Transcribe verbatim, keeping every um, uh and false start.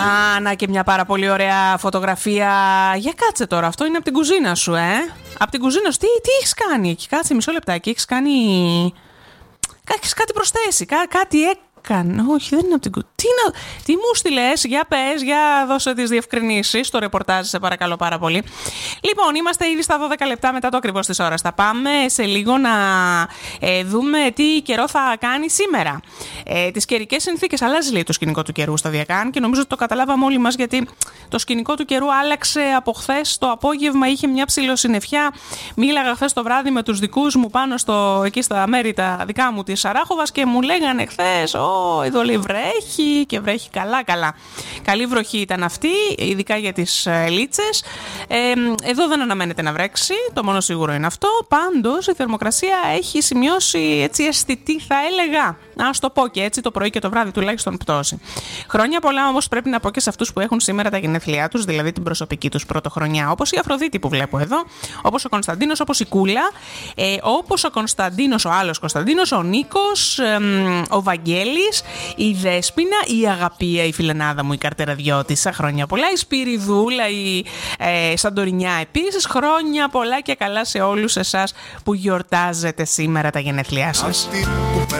Α, να και μια πάρα πολύ ωραία φωτογραφία. Για κάτσε τώρα, αυτό είναι από την κουζίνα σου, ε. Από την κουζίνα σου, τι, τι έχεις κάνει εκεί, κάτσε μισό λεπτάκι, έχεις κάνει... Έχεις κάτι προσθέσει, κά, κάτι έκανε. Όχι, δεν είναι από την κουζίνα. Τι, να... τι μου στείλες, για πες, για δώσε τις διευκρινήσεις στο ρεπορτάζ, σε παρακαλώ πάρα πολύ. Λοιπόν, είμαστε ήδη στα δώδεκα λεπτά μετά το ακριβώς της ώρας. Θα πάμε σε λίγο να ε, δούμε τι καιρό θα κάνει σήμερα. Ε, τις καιρικές συνθήκες. Αλλάζει λέει το σκηνικό του καιρού σταδιακά και νομίζω ότι το καταλάβαμε όλοι μας, γιατί το σκηνικό του καιρού άλλαξε από χθες το απόγευμα. Είχε μια ψιλοσυννεφιά. Μίλαγα χθες το βράδυ με τους δικούς μου πάνω στο, εκεί στα μέρη τα δικά μου της Σαράχοβας και μου λέγανε χθες, Ω, εδώ λέει βρέχει και βρέχει καλά καλά. Καλή βροχή ήταν αυτή, ειδικά για τις ε, λίτσες. Ε, εδώ δεν αναμένεται να βρέξει, το μόνο σίγουρο είναι αυτό. Πάντως η θερμοκρασία έχει σημειώσει έτσι αισθητή, θα έλεγα, ας το πω και έτσι, το πρωί και το βράδυ τουλάχιστον πτώση. Χρόνια πολλά όμως πρέπει να πω και σε αυτούς που έχουν σήμερα τα γενέθλιά τους, δηλαδή την προσωπική τους πρωτοχρονιά, όπως η Αφροδίτη που βλέπω εδώ, όπως ο Κωνσταντίνος, όπως η Κούλα, ε, όπως ο Κωνσταντίνος, ο άλλος Κωνσταντίνος, ο Νίκος, ε, ο Βαγγέλης, η Δέσποινα, η Αγαπία, η φιλενάδα μου, η Καρτεραδιώτισσα, χρόνια πολλά, η Σπυριδούλα, η ε, Σαντορινιά επίσης, χρόνια πολλά και καλά σε όλους εσάς που γιορτάζετε σήμερα τα γενέθλιά σας.